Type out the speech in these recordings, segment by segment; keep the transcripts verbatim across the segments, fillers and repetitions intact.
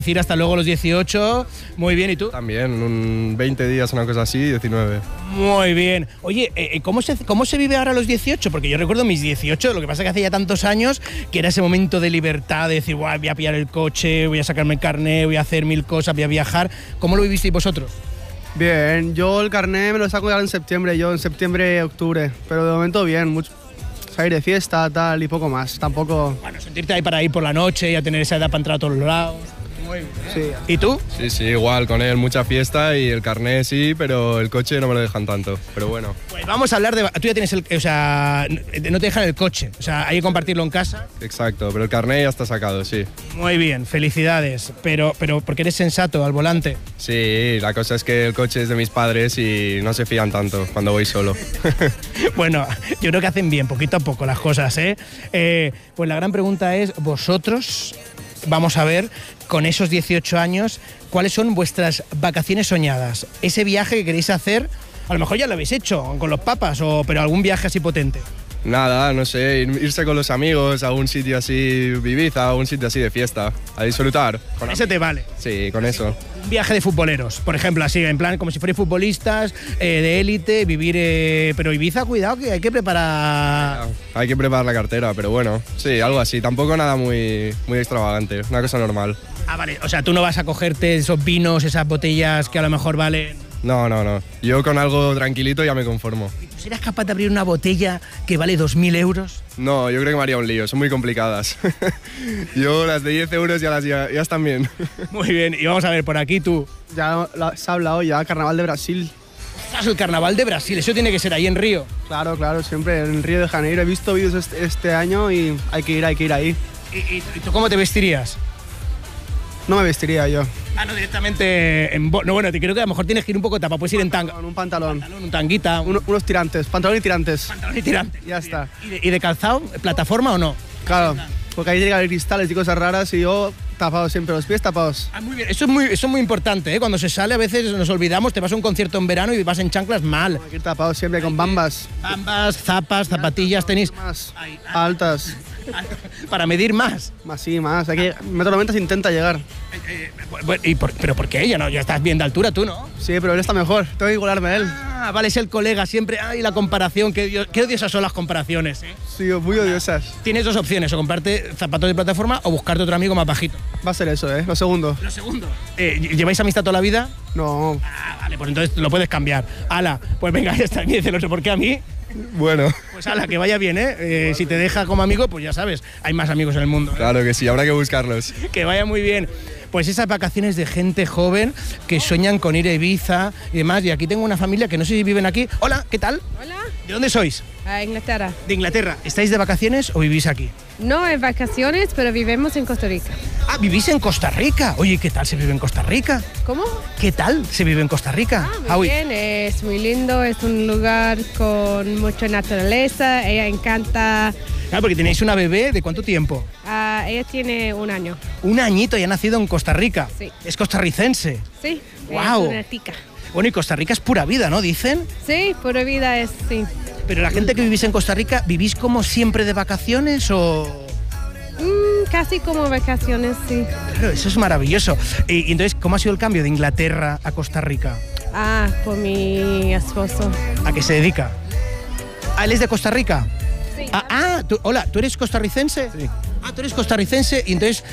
decir hasta luego los dieciocho, muy bien, ¿y tú? También, un veinte días, una cosa así, diecinueve. Muy bien. Oye, eh, ¿cómo, se, ¿cómo se vive ahora los dieciocho? Porque yo recuerdo mis dieciocho, lo que pasa es que hace ya tantos años que era ese momento de libertad, de decir, voy a pillar el coche, voy a sacarme el carnet, voy a hacer mil cosas, voy a viajar. ¿Cómo lo vivisteis vosotros? Bien, yo el carnet me lo saco ya en septiembre, yo en septiembre, octubre, pero de momento bien, mucho. Salir de fiesta, tal, y poco más, tampoco... Bueno, sentirte ahí para ir por la noche y a tener esa edad para entrar a todos lados. Muy bien. Sí. ¿Y tú? Sí, sí, igual, con él mucha fiesta y el carnet sí, pero el coche no me lo dejan tanto, pero bueno. Pues vamos a hablar de... Tú ya tienes el... O sea, no te dejan el coche, o sea, hay que compartirlo en casa. Exacto, pero el carnet ya está sacado, sí. Muy bien, felicidades, pero, pero porque eres sensato al volante. Sí, la cosa es que el coche es de mis padres y no se fían tanto cuando voy solo. Bueno, yo creo que hacen bien, poquito a poco las cosas, ¿eh? eh pues la gran pregunta es, vosotros, vamos a ver, con esos dieciocho años, ¿cuáles son vuestras vacaciones soñadas? Ese viaje que queréis hacer, a lo mejor ya lo habéis hecho con los papas, o, pero algún viaje así potente. Nada, no sé, irse con los amigos a un sitio así, Ibiza, a un sitio así de fiesta, a disfrutar. Con ese te vale. Sí, con eso. Un viaje de futboleros, por ejemplo, así, en plan, como si fuerais futbolistas, eh, de élite, vivir... Eh, pero Ibiza, cuidado, que hay que preparar... Hay que preparar la cartera, pero bueno, sí, algo así. Tampoco nada muy, muy extravagante, una cosa normal. Ah, vale, o sea, tú no vas a cogerte esos vinos, esas botellas que a lo mejor valen... No, no, no. Yo con algo tranquilito ya me conformo. ¿Serás capaz de abrir una botella que vale dos mil euros? No, yo creo que me haría un lío, son muy complicadas. Yo las de diez euros ya, las, ya, ya están bien. Muy bien, y vamos a ver, por aquí tú. Ya la, se ha hablado ya, Carnaval de Brasil. ¡Ostras, el Carnaval de Brasil! Eso tiene que ser ahí en Río. Claro, claro, siempre en Río de Janeiro. He visto vídeos este, este año y hay que ir, hay que ir ahí. ¿Y, y, y tú cómo te vestirías? No me vestiría yo. Ah, no, directamente en... No, bueno, te creo que a lo mejor tienes que ir un poco tapado, puedes ir en tanga. Con un pantalón. Un pantalón, un tanguita. Un... Un, unos tirantes, pantalón y tirantes. Pantalón y tirantes. Ya está. ¿Y de, ¿Y de calzado? ¿Plataforma o no? Claro, porque ahí llegan cristales y cosas raras y yo tapado siempre, los pies tapados. Ah, muy bien. Eso es muy, eso es muy importante, ¿eh? Cuando se sale a veces nos olvidamos, te vas a un concierto en verano y vas en chanclas mal. Hay que ir tapado siempre con bambas. Bambas, zapas, zapatillas, tenis. Más altas. Para medir más. Más sí, más. Aquí metro noventa se intenta llegar. Eh, bueno, ¿y por, ¿Pero por qué ella no? Ya estás bien de altura, tú, ¿no? Sí, pero él está mejor. Tengo que igualarme a él. Ah, vale, es el colega siempre. Ay, la comparación. Qué, qué odiosas son las comparaciones, ¿eh? Sí, muy odiosas. Tienes dos opciones, o comprarte zapatos de plataforma o buscarte otro amigo más bajito. Va a ser eso, ¿eh? Lo segundo. Lo segundo. Eh, ¿Lleváis amistad toda la vida? No. Ah, vale, pues entonces lo puedes cambiar. Ala, pues venga, ya está. Dice, no sé por qué a mí. Bueno. Pues ala, que vaya bien, ¿eh? eh si te deja como amigo, pues ya sabes, hay más amigos en el mundo, ¿eh? Claro que sí, habrá que buscarlos. Que vaya muy bien. Pues esas vacaciones de gente joven que sueñan con ir a Ibiza y demás. Y aquí tengo una familia que no sé si viven aquí. Hola, ¿qué tal? Hola. ¿De dónde sois? A Inglaterra. De Inglaterra. ¿Estáis de vacaciones o vivís aquí? No en vacaciones, pero vivimos en Costa Rica. Ah, vivís en Costa Rica. Oye, ¿qué tal se vive en Costa Rica? ¿Cómo? ¿Qué tal se vive en Costa Rica? Ah, muy bien, es muy lindo, es un lugar con mucha naturaleza, ella encanta. Claro, porque tenéis una bebé, ¿de cuánto tiempo? Uh, ella tiene un año. Un añito y ha nacido en Costa Rica. Sí. Es costarricense. Sí, wow. Es una tica. Bueno, y Costa Rica es pura vida, ¿no? Dicen. Sí, pura vida es, sí. Pero la gente que vivís en Costa Rica, ¿vivís como siempre de vacaciones o...? Mm, casi como vacaciones, sí. Claro, eso es maravilloso. Y, y entonces, ¿cómo ha sido el cambio de Inglaterra a Costa Rica? Ah, por mi esposo. ¿A qué se dedica? ¿Ah, él es de Costa Rica? Sí. Ah, ah tú, hola, ¿tú eres costarricense? Sí. Ah, tú eres costarricense y entonces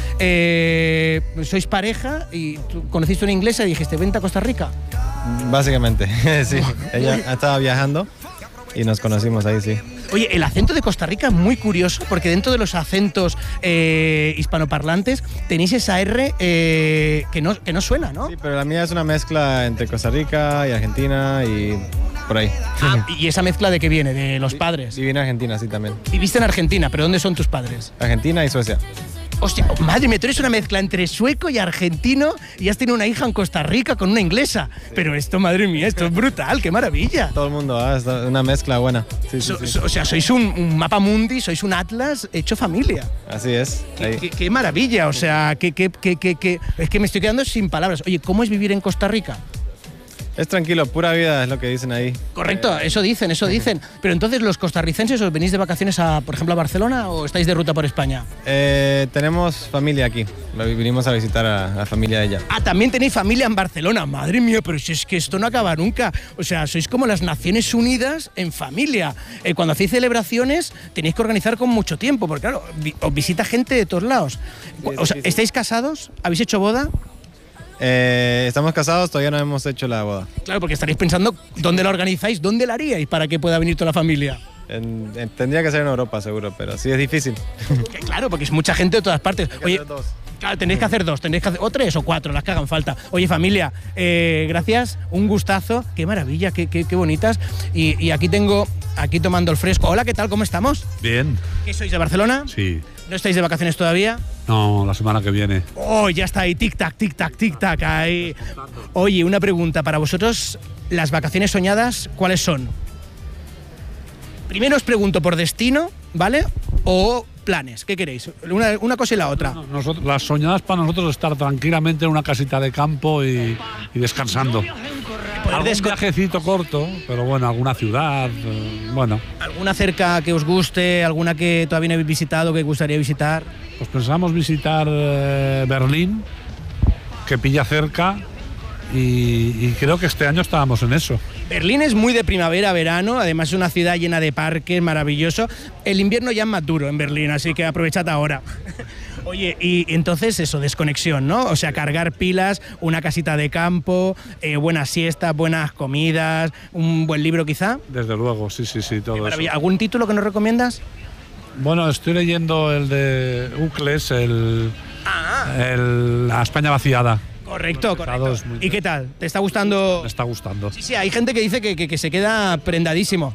eh, sois pareja y tú conociste una inglesa y dijiste, vente a Costa Rica. Básicamente, sí. Ella estaba viajando y nos conocimos ahí, sí. Oye, el acento de Costa Rica es muy curioso porque dentro de los acentos eh, hispanoparlantes tenéis esa R eh, que, no, que no suena, ¿no? Sí, pero la mía es una mezcla entre Costa Rica y Argentina y por ahí. Ah, ¿y esa mezcla de qué viene? ¿De los padres? Viví en Argentina, sí, también. Viviste en Argentina, pero ¿dónde son tus padres? Argentina y Suecia. Hostia, madre mía, tú eres una mezcla entre sueco y argentino y has tenido una hija en Costa Rica con una inglesa. Pero esto, madre mía, esto es brutal, qué maravilla. Todo el mundo, ¿eh? Es una mezcla buena. Sí, sí, so, sí. So, o sea, sois un, un mapa mundi, sois un atlas hecho familia. Así es. Qué, qué, qué maravilla, o sea, qué, qué, qué, qué, qué, es que me estoy quedando sin palabras. Oye, ¿cómo es vivir en Costa Rica? Es tranquilo, pura vida es lo que dicen ahí. Correcto, eso dicen, eso dicen. Pero entonces, ¿los costarricenses os venís de vacaciones, a, por ejemplo, a Barcelona o estáis de ruta por España? Eh, tenemos familia aquí. Vinimos a visitar a la familia de ella. Ah, también tenéis familia en Barcelona. Madre mía, pero si es que esto no acaba nunca. O sea, sois como las Naciones Unidas en familia. Eh, cuando hacéis celebraciones tenéis que organizar con mucho tiempo, porque claro, vi, os visita gente de todos lados. O sea, ¿estáis casados? ¿Habéis hecho boda? Eh, estamos casados, todavía no hemos hecho la boda. Claro, porque estaréis pensando dónde la organizáis, dónde la haríais para que pueda venir toda la familia. En, en, tendría que ser en Europa, seguro, pero sí es difícil. Claro, porque es mucha gente de todas partes. Oye, dos. Claro, tenéis que hacer dos, tenéis que hacer, o tres o cuatro, las que hagan falta. Oye, familia, eh, gracias, un gustazo, qué maravilla, qué, qué, qué bonitas. Y, y aquí tengo, aquí tomando el fresco. Hola, ¿qué tal? ¿Cómo estamos? Bien. ¿Qué sois, de Barcelona? Sí. ¿No estáis de vacaciones todavía? No, la semana que viene. Oh, ya está ahí, tic-tac, tic-tac, tic-tac, ahí. Oye, una pregunta, para vosotros, las vacaciones soñadas, ¿cuáles son? Primero os pregunto por destino, ¿vale? O planes, ¿qué queréis? Una, una cosa y la otra. No, nosotros, las soñadas para nosotros es estar tranquilamente en una casita de campo y, y descansando. Algún viajecito corto, pero bueno, alguna ciudad, eh, bueno. ¿Alguna cerca que os guste, alguna que todavía no habéis visitado, que gustaría visitar? Pues pensamos visitar eh, Berlín, que pilla cerca, y, y creo que este año estábamos en eso. Berlín es muy de primavera, verano, además es una ciudad llena de parques, maravilloso. El invierno ya es más duro en Berlín, así que aprovechad ahora. Oye, y entonces eso, desconexión, ¿no? O sea, cargar pilas, una casita de campo, eh, buenas siestas, buenas comidas, un buen libro quizá. Desde luego, sí, sí, sí, todo eso. ¿Algún título que nos recomiendas? Bueno, estoy leyendo el de Ucles, el, ah. el La España vaciada. Correcto, correcto. ¿Y qué tal? ¿Te está gustando? Me está gustando. Sí, sí, hay gente que dice que, que, que se queda prendadísimo.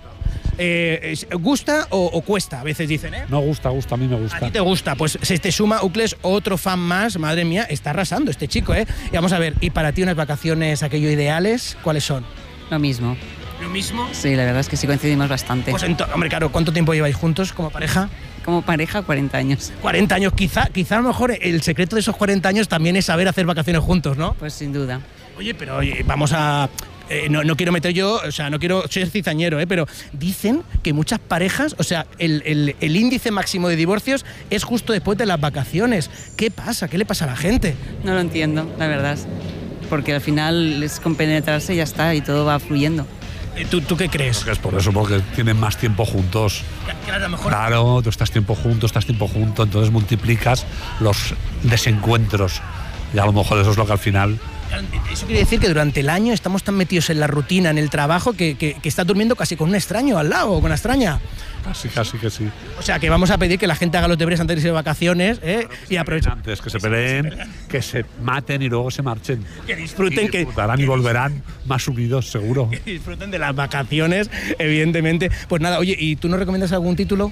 Eh, ¿Gusta o, o cuesta? A veces dicen, ¿eh? No gusta, gusta, a mí me gusta. A ti te gusta, pues se te suma Ucles, otro fan más, madre mía, está arrasando este chico, ¿eh? Y vamos a ver, ¿y para ti unas vacaciones aquello ideales, cuáles son? Lo mismo. ¿Lo mismo? Sí, la verdad es que sí coincidimos bastante. Pues hombre, claro, ¿cuánto tiempo lleváis juntos como pareja? Como pareja, cuarenta años. cuarenta años, quizá, quizá a lo mejor el secreto de esos cuarenta años también es saber hacer vacaciones juntos, ¿no? Pues sin duda. Oye, pero oye, vamos a... Eh, no, no quiero meter yo, o sea, no quiero ser cizañero, ¿eh? Pero dicen que muchas parejas, o sea, el, el, el índice máximo de divorcios es justo después de las vacaciones. ¿Qué pasa? ¿Qué le pasa a la gente? No lo entiendo, la verdad. Porque al final es compenetrarse y ya está, y todo va fluyendo. ¿Tú, ¿Tú qué crees? Creo que es por eso, porque tienen más tiempo juntos. Claro, a lo mejor... claro, tú estás tiempo juntos, estás tiempo junto, entonces multiplicas los desencuentros. Y a lo mejor eso es lo que al final... Eso quiere decir que durante el año estamos tan metidos en la rutina, en el trabajo, que, que, que estás durmiendo casi con un extraño al lado, o con una extraña. Casi, casi que sí. O sea, que vamos a pedir que la gente haga los deberes antes de irse de vacaciones, ¿eh? Y aprovechen. Antes, que se peleen, que se maten y luego se marchen. Que disfruten, y disfrutarán que, y volverán más unidos, seguro. Que disfruten de las vacaciones, evidentemente. Pues nada, oye, ¿y tú nos recomiendas algún título?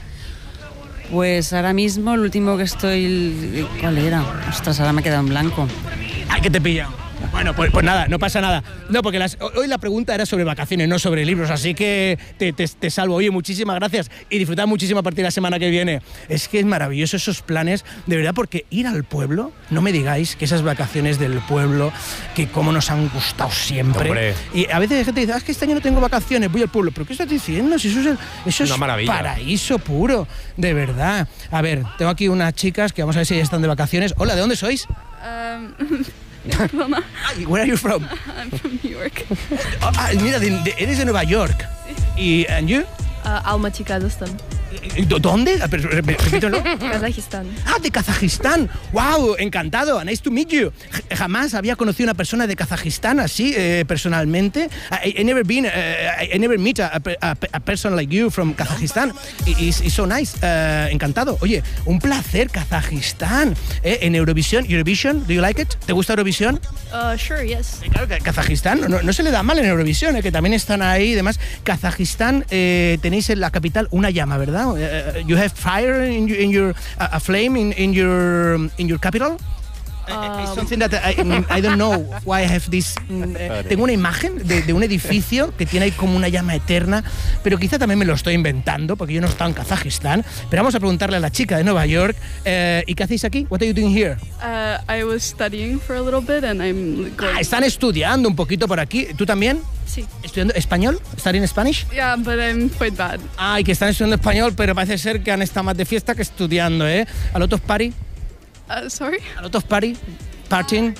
Pues ahora mismo el último que estoy... ¿Cuál era? Ostras, ahora me he quedado en blanco. ¡Ay, que te pilla! Bueno, pues, pues nada, no pasa nada. No, porque las, hoy la pregunta era sobre vacaciones, no sobre libros, así que te, te, te salvo. Oye, muchísimas gracias y disfrutad muchísimo a partir de la semana que viene. Es que es maravilloso esos planes, de verdad, porque ir al pueblo, no me digáis que esas vacaciones del pueblo, que cómo nos han gustado siempre. Hombre. Y a veces la gente dice, ah, es que este año no tengo vacaciones, voy al pueblo. ¿Pero qué estás diciendo? Si eso es, el, eso es paraíso puro, de verdad. A ver, tengo aquí unas chicas que vamos a ver si ya están de vacaciones. Hola, ¿de dónde sois? Um, Roma. Where are you from? I'm from New York. Oh, ah, mira, de, de, eres de Nueva York. ¿Y and you? Uh, Almaty, Kazajstán. ¿Dónde? Repítelo. Kazajistán. Ah, de Kazajistán. Wow, encantado. Nice to meet you. Jamás había conocido a una persona de Kazajistán así eh, personalmente. I, I never been, uh, I, I never meet a, a, a person like you from Kazajistán. It's, it's so nice. Uh, encantado. Oye, un placer, Kazajistán. Eh, en Eurovisión, Eurovision, do you like it? ¿Te gusta Eurovisión? Uh, sure, yes. Eh, claro, Kazajistán no, no se le da mal en Eurovisión, eh, que también están ahí y demás. Kazajistán, eh, tenéis en la capital una llama, ¿verdad? Uh, you have fire in your, in your uh, a flame in, in your in your capital? It's something that I, I don't know why I have this. mm, Tengo una imagen de, de un edificio que tiene ahí como una llama eterna, pero quizá también me lo estoy inventando porque yo no he estado en Kazajistán. Pero vamos a preguntarle a la chica de Nueva York. eh, ¿Y qué hacéis aquí? What are you doing here? Uh, I was studying for a little bit and I'm going. Ah, están estudiando un poquito por aquí. ¿Tú también? Sí. ¿Estudiando español? ¿Studying Spanish? Yeah, but I'm quite bad. Ay, que están estudiando español, pero parece ser que han estado más de fiesta que estudiando, ¿eh? ¿A lot of party? Uh, sorry? ¿A lot of party? Partying?